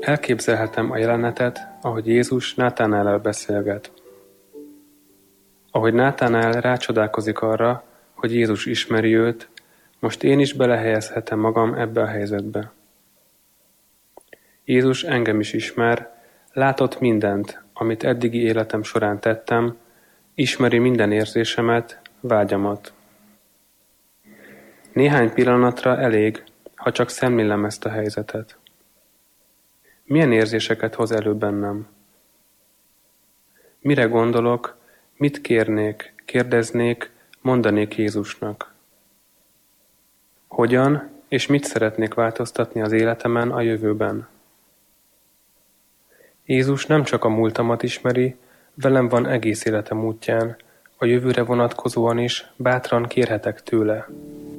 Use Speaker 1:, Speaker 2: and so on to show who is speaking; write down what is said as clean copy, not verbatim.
Speaker 1: Elképzelhetem a jelenetet, ahogy Jézus Nátánáellel beszélget. Ahogy Nátánael rácsodálkozik arra, hogy Jézus ismeri őt, most én is belehelyezhetem magam ebbe a helyzetbe. Jézus engem is ismer, látott mindent, amit eddigi életem során tettem, ismeri minden érzésemet, vágyamat. Néhány pillanatra elég, ha csak szemlélem ezt a helyzetet. Milyen érzéseket hoz elő bennem? Mire gondolok, mit kérnék, kérdeznék, mondanék Jézusnak? Hogyan és mit szeretnék változtatni az életemen a jövőben? Jézus nem csak a múltamat ismeri, velem van egész életem útján, a jövőre vonatkozóan is bátran kérhetek tőle.